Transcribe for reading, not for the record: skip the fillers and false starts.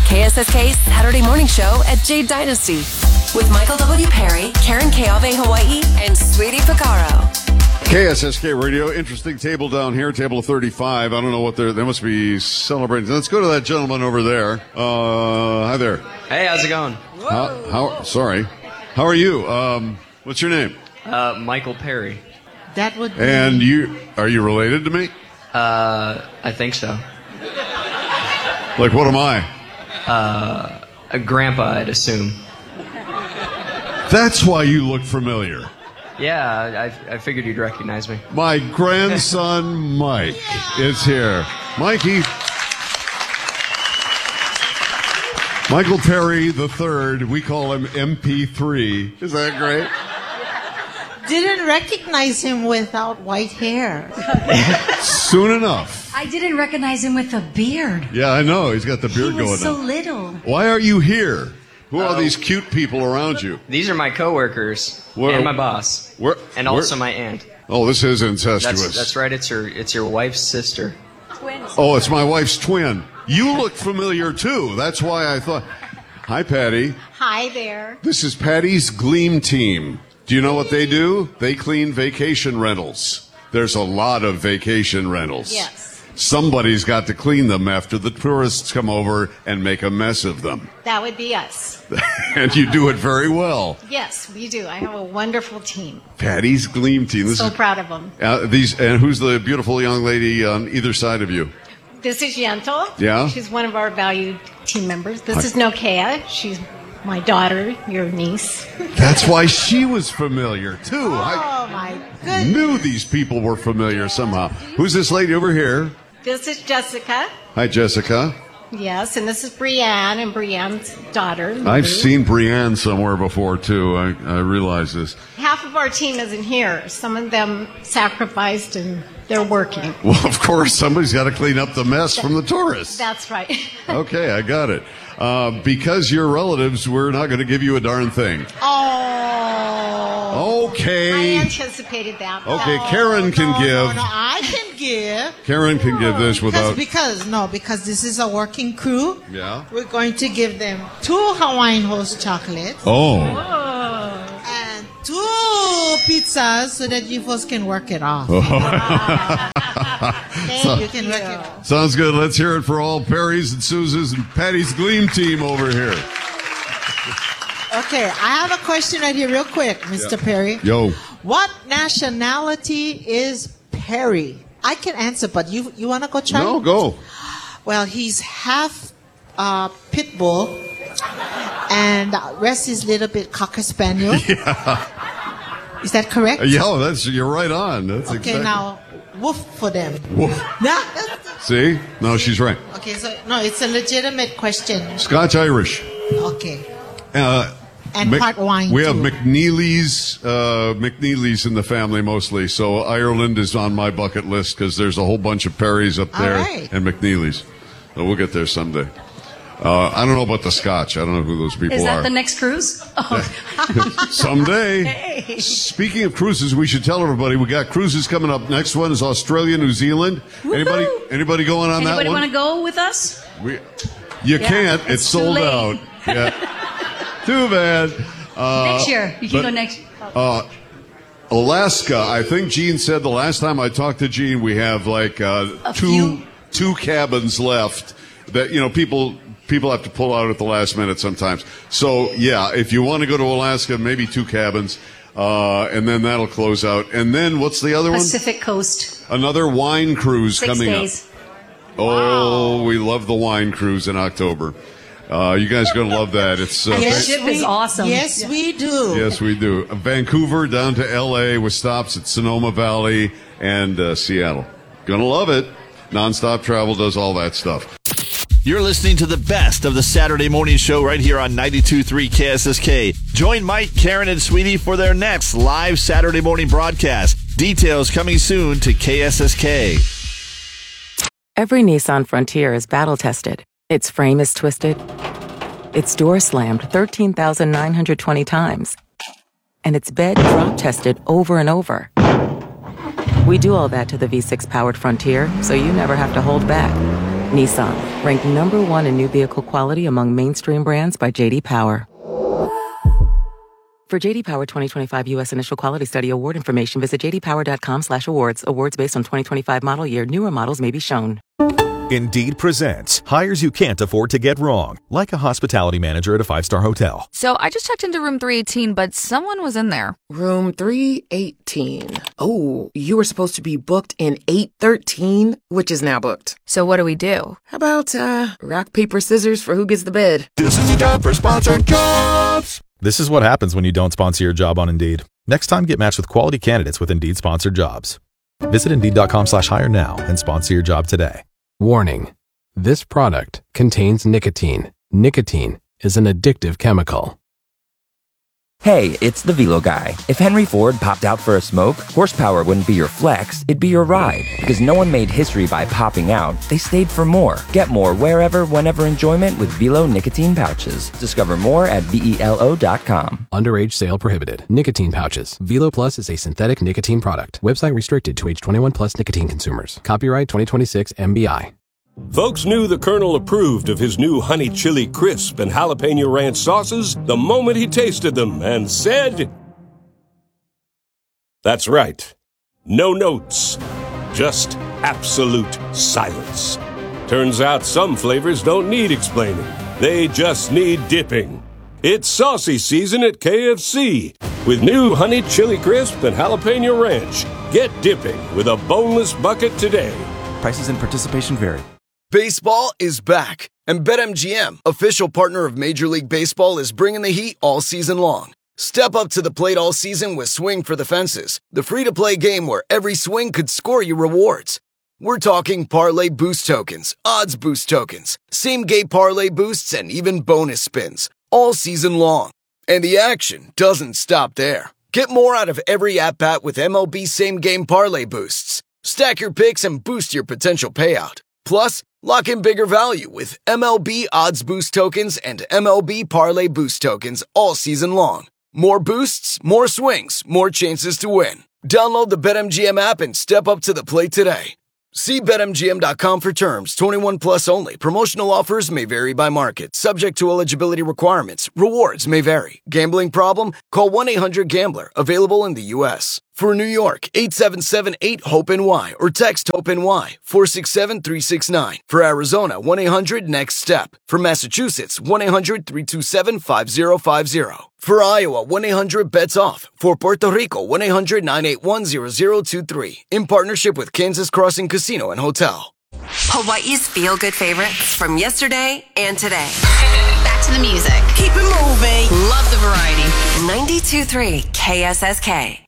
KSSK's Saturday Morning Show at Jade Dynasty with Michael W. Perry, Karen Keave Hawaii, and Sweetie Picaro. KSSK Radio, interesting table down here, table of 35. I don't know what they must be celebrating. Let's go to that gentleman over there. Hi there. Hey, how's it going? Sorry. How are you? What's your name? Michael Perry. That would be... And are you related to me? I think so. Like, what am I? A grandpa, I'd assume. That's why you look familiar. Yeah, I figured you'd recognize me. My grandson, Mike, is here. Mikey. Michael Perry III, we call him MP3. Is that great? Didn't recognize him without white hair. Soon enough. I didn't recognize him with a beard. Yeah, I know. He's got the beard He going was so on. little. Why are you here? Who are these cute people around you? These are my coworkers and my boss, also my aunt. Oh, this is incestuous. That's right. It's your wife's sister. Twins. Oh, it's my wife's twin. You look familiar too. That's why I thought. Hi, Patty. Hi there. This is Patty's Gleam Team. Do you know what they do? They clean vacation rentals. There's a lot of vacation rentals. Yes. Somebody's got to clean them after the tourists come over and make a mess of them. That would be us. And you do it very well. Yes, we do. I have a wonderful team. Patty's Gleam Team. So proud of them. And who's the beautiful young lady on either side of you? This is Yento. Yeah? She's one of our valued team members. This is Nokea. She's my daughter, your niece. That's why she was familiar, too. Oh, my goodness. Knew these people were familiar somehow. Who's this lady over here? This is Jessica. Hi, Jessica. Yes, and this is Brianne and Brianne's daughter. I've seen Brianne somewhere before, too. I realize this. Half of our team isn't here. Some of them sacrificed and they're working. Well, of course, somebody's got to clean up the mess from the tourists. That's right. Okay, I got it. Because you're relatives, we're not going to give you a darn thing. Oh. Okay. I anticipated that. Okay, Karen can give. No, I can give. Karen can give this without. Because this is a working crew. Yeah. We're going to give them 2 Hawaiian Host chocolates. Oh. And 2 pizzas so that you folks can work it off. You can work it off. Sounds good. Let's hear it for all Perry's and Susan's and Patty's Gleam Team over here. Okay, I have a question right here real quick, Mr. Perry. Yo. What nationality is Perry? I can answer, but you want to go try? No, go. Well, he's half pit bull, and the rest is a little bit cocker spaniel. Yeah. Is that correct? Yeah, you're right on. That's okay, exactly. now woof for them. Woof. See? No, she's right. Okay, so no, it's a legitimate question. Scotch Irish. Okay. And part wine. We have too. McNeely's in the family mostly. So Ireland is on my bucket list because there's a whole bunch of Perrys up there and McNeely's. So we'll get there someday. I don't know about the Scotch. I don't know who those people are. Is that the next cruise? Oh. Someday. Hey. Speaking of cruises, we should tell everybody we got cruises coming up. Next one is Australia, New Zealand. Anybody going on that one? Anybody want to go with us? You can't. It's sold late. out. Yeah. Too bad. Next year. You can go next year. Alaska. I think Gene said the last time I talked to Gene, we have like two cabins left that people have to pull out at the last minute sometimes. So yeah, if you want to go to Alaska, maybe 2 cabins, and then that'll close out. And then what's the other one? Pacific Coast. Another wine cruise 6 coming days. up. Oh, we love the wine cruise in October. You guys are going to love that. It's the ship is awesome. Yes, we do. Yes, we do. Vancouver down to L.A. with stops at Sonoma Valley and Seattle. Going to love it. Nonstop travel does all that stuff. You're listening to the best of the Saturday morning show right here on 92.3 KSSK. Join Mike, Karen, and Sweetie for their next live Saturday morning broadcast. Details coming soon to KSSK. Every Nissan Frontier is battle-tested. Its frame is twisted. Its door slammed 13,920 times. And its bed drop-tested over and over. We do all that to the V6-powered Frontier, so you never have to hold back. Nissan, ranked number 1 in new vehicle quality among mainstream brands by J.D. Power. For J.D. Power 2025 U.S. Initial Quality Study award information, visit jdpower.com/awards. Awards based on 2025 model year. Newer models may be shown. Indeed presents hires you can't afford to get wrong, like a hospitality manager at a 5-star hotel. So I just checked into room 318, but someone was in there. Room 318. Oh, you were supposed to be booked in 813, which is now booked. So what do we do? How about rock, paper, scissors for who gets the bed? This is the time for sponsored jobs. This is what happens when you don't sponsor your job on Indeed. Next time, get matched with quality candidates with Indeed sponsored jobs. Visit Indeed.com/hire now and sponsor your job today. Warning: this product contains nicotine. Nicotine is an addictive chemical. Hey, it's the Velo Guy. If Henry Ford popped out for a smoke, horsepower wouldn't be your flex, it'd be your ride. Because no one made history by popping out, they stayed for more. Get more wherever, whenever enjoyment with Velo nicotine pouches. Discover more at VELO.com. Underage sale prohibited. Nicotine pouches. Velo Plus is a synthetic nicotine product. Website restricted to age 21 plus nicotine consumers. Copyright 2026 MBI. Folks knew the Colonel approved of his new honey chili crisp and jalapeno ranch sauces the moment he tasted them and said, "That's right. No notes. Just absolute silence." Turns out some flavors don't need explaining. They just need dipping. It's saucy season at KFC with new honey chili crisp and jalapeno ranch. Get dipping with a boneless bucket today. Prices and participation vary. Baseball is back, and BetMGM, official partner of Major League Baseball, is bringing the heat all season long. Step up to the plate all season with Swing for the Fences, the free-to-play game where every swing could score you rewards. We're talking parlay boost tokens, odds boost tokens, same-game parlay boosts, and even bonus spins, all season long. And the action doesn't stop there. Get more out of every at-bat with MLB same-game parlay boosts. Stack your picks and boost your potential payout. Plus, lock in bigger value with MLB Odds Boost Tokens and MLB Parlay Boost Tokens all season long. More boosts, more swings, more chances to win. Download the BetMGM app and step up to the plate today. See BetMGM.com for terms. 21 plus only. Promotional offers may vary by market. Subject to eligibility requirements. Rewards may vary. Gambling problem? Call 1-800-GAMBLER. Available in the U.S. For New York, 877-8-HOPE-NY or text HOPE-NY 467-369. For Arizona, 1-800-NEXT-STEP. For Massachusetts, 1-800-327-5050. For Iowa, 1-800-BETS-OFF. For Puerto Rico, 1-800-981-0023. In partnership with Kansas Crossing Casino and Hotel. Hawaii's feel-good favorites from yesterday and today. Back to the music. Keep it moving. Love the variety. 92.3 KSSK.